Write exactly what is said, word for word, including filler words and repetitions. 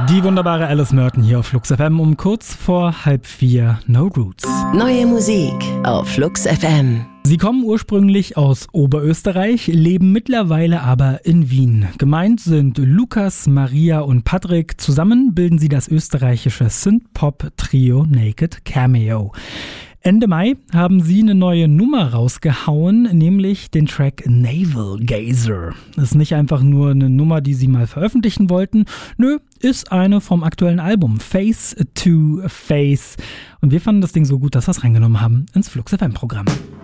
Die wunderbare Alice Merton hier auf Flux F M um kurz vor halb vier. No Roots. Neue Musik auf Flux F M. Sie kommen ursprünglich aus Oberösterreich, leben mittlerweile aber in Wien. Gemeint sind Lukas, Maria und Patrick. Zusammen bilden sie das österreichische Synth-Pop-Trio Naked Cameo. Ende Mai haben sie eine neue Nummer rausgehauen, nämlich den Track Navel Gazer. Das ist nicht einfach nur eine Nummer, die sie mal veröffentlichen wollten. Nö, ist eine vom aktuellen Album Face to Face. Und wir fanden das Ding so gut, dass wir es reingenommen haben ins Flux F M Programm.